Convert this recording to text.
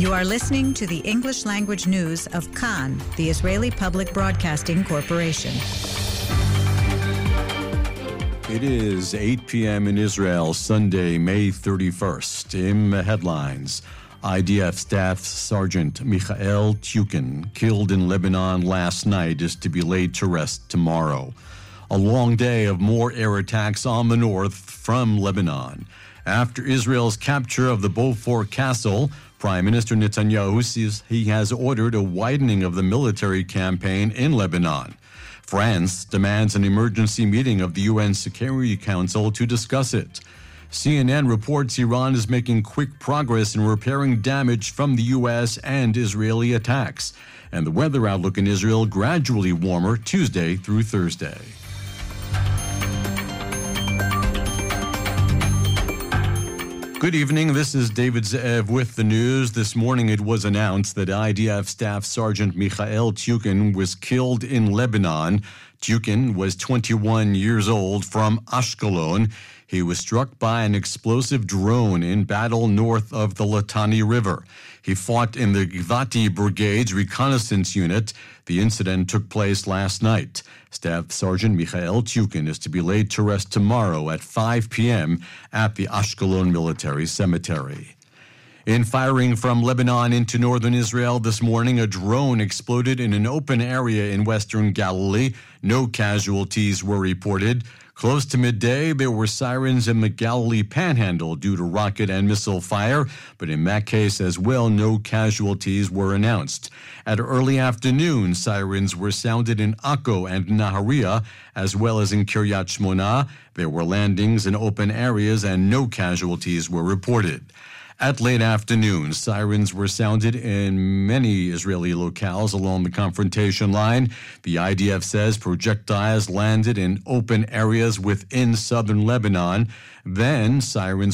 You are listening to the English language news of Kan, the Israeli Public Broadcasting Corporation. It is 8 p.m. in Israel, Sunday, May 31st. In the headlines, IDF Staff Sergeant Michael Tukin, killed in Lebanon last night, is to be laid to rest tomorrow. A long day of more air attacks on the north from Lebanon. After Israel's capture of the Beaufort Castle, Prime Minister Netanyahu says he has ordered a widening of the military campaign in Lebanon. France demands an emergency meeting of the UN Security Council to discuss it. CNN reports Iran is making quick progress in repairing damage from the U.S. and Israeli attacks. And the weather outlook in Israel gradually warmer Tuesday through Thursday. Good evening. This is David Ze'ev with the news. This morning it was announced that IDF Staff Sergeant Michael Tukin was killed in Lebanon. Tukin was 21 years old from Ashkelon. He was struck by an explosive drone in battle north of the Litani River. He fought in the Givati Brigade's reconnaissance unit. The incident took place last night. Staff Sergeant Michael Tukin is to be laid to rest tomorrow at 5 p.m. at the Ashkelon Military Cemetery. In firing from Lebanon into northern Israel this morning, a drone exploded in an open area in western Galilee. No casualties were reported. Close to midday, there were sirens in the Galilee Panhandle due to rocket and missile fire, but in that case as well, no casualties were announced. At early afternoon, sirens were sounded in Akko and Nahariya, as well as in Kiryat Shmona. There were landings in open areas and no casualties were reported. At late afternoon, sirens were sounded in many Israeli locales along the confrontation line. The IDF says projectiles landed in open areas within southern Lebanon. Then sirens